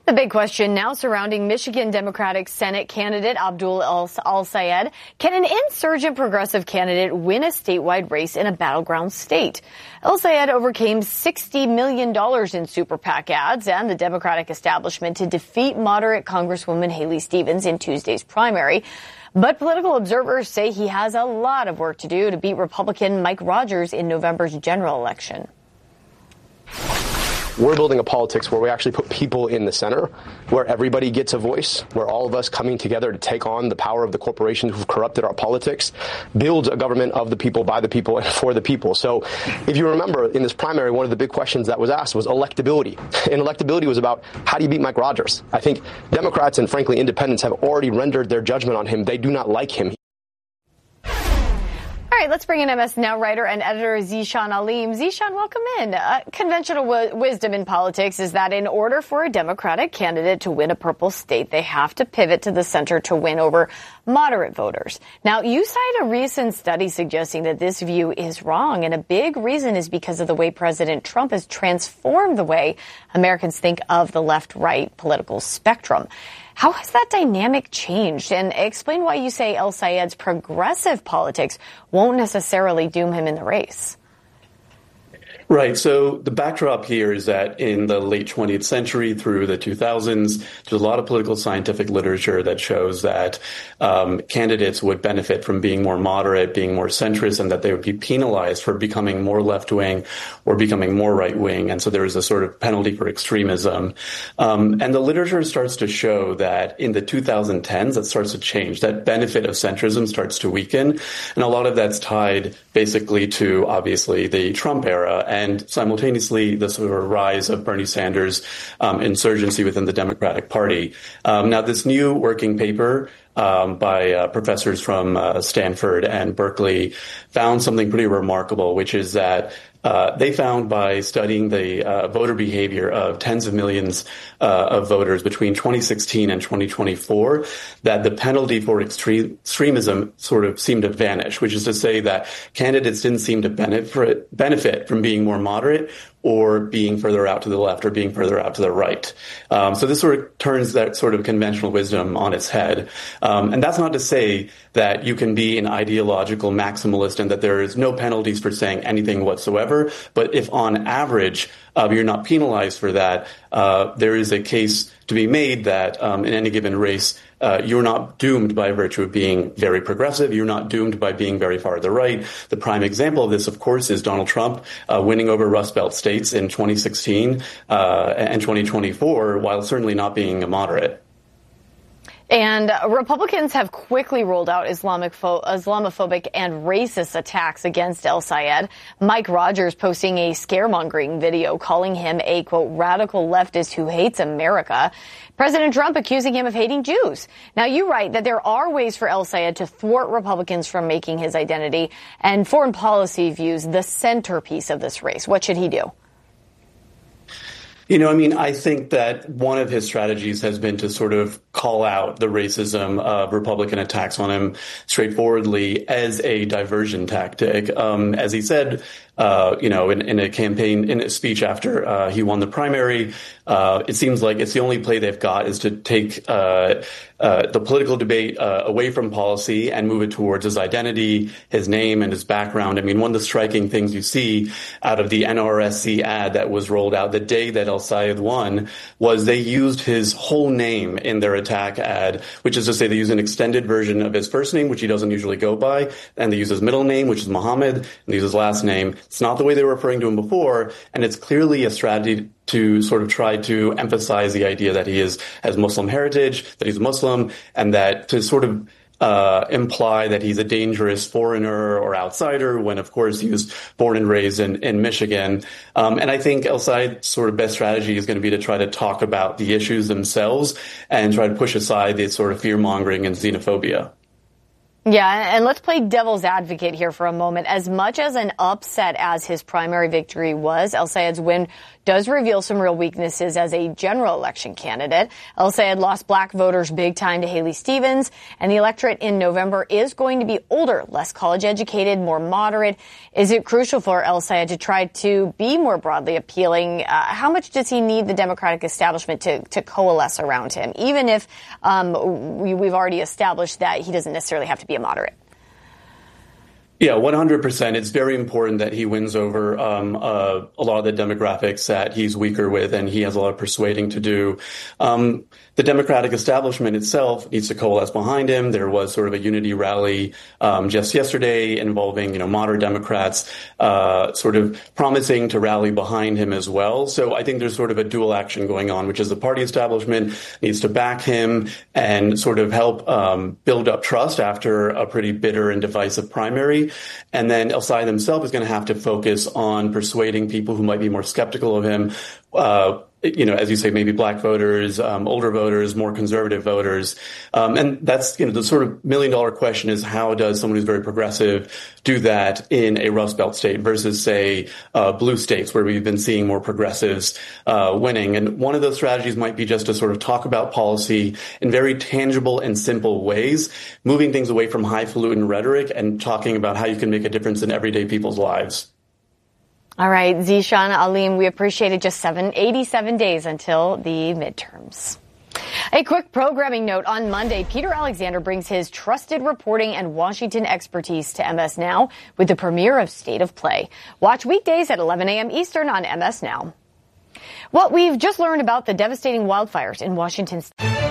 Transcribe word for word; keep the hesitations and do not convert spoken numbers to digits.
The big question now surrounding Michigan Democratic Senate candidate Abdul Al-Sayed. Can an insurgent progressive candidate win a statewide race in a battleground state? Al-Sayed overcame sixty million dollars in super PAC ads and the Democratic establishment to defeat moderate Congresswoman Haley Stevens in Tuesday's primary. But political observers say he has a lot of work to do to beat Republican Mike Rogers in November's general election. We're building a politics where we actually put people in the center, where everybody gets a voice, where all of us coming together to take on the power of the corporations who've corrupted our politics, builds a government of the people, by the people, and for the people. So if you remember, in this primary, one of the big questions that was asked was electability. And electability was about how do you beat Mike Rogers? I think Democrats and, frankly, independents have already rendered their judgment on him. They do not like him. All right, let's bring in M S Now writer and editor Zeeshan Aleem. Zeeshan, welcome in. Uh, conventional w- wisdom in politics is that in order for a Democratic candidate to win a purple state, they have to pivot to the center to win over moderate voters. Now, you cite a recent study suggesting that this view is wrong, and a big reason is because of the way President Trump has transformed the way Americans think of the left-right political spectrum. How has that dynamic changed? And explain why you say Al-Sayed's progressive politics won't necessarily doom him in the race. Right. So the backdrop here is that in the late twentieth century through the two thousands, there's a lot of political scientific literature that shows that um, candidates would benefit from being more moderate, being more centrist, and that they would be penalized for becoming more left-wing or becoming more right-wing. And so there is a sort of penalty for extremism. Um, and the literature starts to show that in the two thousand tens, that starts to change. That benefit of centrism starts to weaken. And a lot of that's tied basically to, obviously, the Trump era and simultaneously the sort of rise of Bernie Sanders' um, insurgency within the Democratic Party. Um, now, this new working paper um, by uh, professors from uh, Stanford and Berkeley found something pretty remarkable, which is that Uh, they found by studying the uh, voter behavior of tens of millions uh, of voters between twenty sixteen and twenty twenty-four that the penalty for extreme, extremism sort of seemed to vanish, which is to say that candidates didn't seem to benefit, benefit from being more moderate or being further out to the left or being further out to the right. Um, so this sort of turns that sort of conventional wisdom on its head. Um, and that's not to say that you can be an ideological maximalist and that there is no penalties for saying anything whatsoever. But if on average uh, you're not penalized for that, uh, there is a case to be made that um, in any given race, uh, you're not doomed by virtue of being very progressive. You're not doomed by being very far to the right. The prime example of this, of course, is Donald Trump uh, winning over Rust Belt states in twenty sixteen uh, and twenty twenty-four, while certainly not being a moderate. And Republicans have quickly rolled out Islamic pho- Islamophobic and racist attacks against Al-Sayed. Mike Rogers posting a scaremongering video calling him a, quote, radical leftist who hates America. President Trump accusing him of hating Jews. Now, you write that there are ways for Al-Sayed to thwart Republicans from making his identity and foreign policy views the centerpiece of this race. What should he do? You know, I mean, I think that one of his strategies has been to sort of call out the racism of Republican attacks on him straightforwardly as a diversion tactic. Um, as he said, uh, you know, in, in a campaign, in a speech after uh, he won the primary, uh, it seems like it's the only play they've got is to take uh, uh, the political debate uh, away from policy and move it towards his identity, his name, and his background. I mean, one of the striking things you see out of the N R S C ad that was rolled out the day that Al-Sayed won was they used his whole name in their attack ad, which is to say they use an extended version of his first name, which he doesn't usually go by, and they use his middle name, which is Muhammad, and they use his last name. It's not the way they were referring to him before, and it's clearly a strategy to sort of try to emphasize the idea that he is has Muslim heritage, that he's Muslim, and that to sort of uh imply that he's a dangerous foreigner or outsider when, of course, he was born and raised in, in Michigan. Um, and I think Al-Sayed's sort of best strategy is going to be to try to talk about the issues themselves and try to push aside the sort of fear-mongering and xenophobia. Yeah, and let's play devil's advocate here for a moment. As much as an upset as his primary victory was, Al-Sayed's win does reveal some real weaknesses as a general election candidate. El-Sayed lost black voters big time to Haley Stevens, and the electorate in November is going to be older, less college educated, more moderate. Is it crucial for El-Sayed to try to be more broadly appealing? Uh, how much does he need the Democratic establishment to, to coalesce around him, even if um, we, we've already established that he doesn't necessarily have to be a moderate? Yeah, one hundred percent. It's very important that he wins over um, uh, a lot of the demographics that he's weaker with, and he has a lot of persuading to do. Um, the Democratic establishment itself needs to coalesce behind him. There was sort of a unity rally um, just yesterday involving, you know, moderate Democrats uh, sort of promising to rally behind him as well. So I think there's sort of a dual action going on, which is the party establishment needs to back him and sort of help um, build up trust after a pretty bitter and divisive primary. And then El-Sayed himself is going to have to focus on persuading people who might be more skeptical of him, uh, you know, as you say, maybe black voters, um, older voters, more conservative voters. Um, and that's, you know, the sort of million dollar question is how does someone who's very progressive do that in a Rust Belt state versus, say, uh, blue states where we've been seeing more progressives uh, winning. And one of those strategies might be just to sort of talk about policy in very tangible and simple ways, moving things away from highfalutin rhetoric and talking about how you can make a difference in everyday people's lives. All right, Zeeshan Aleem, we appreciate it. Just seven, eighty-seven days until the midterms. A quick programming note. On Monday, Peter Alexander brings his trusted reporting and Washington expertise to M S Now with the premiere of State of Play. Watch weekdays at eleven a.m. Eastern on M S Now. Well, we've just learned about the devastating wildfires in Washington State.